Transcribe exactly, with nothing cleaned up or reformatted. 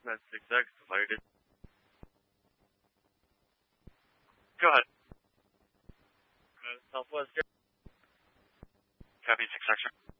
Met six X divided. Go ahead. Uh, Southwest. Copy six X.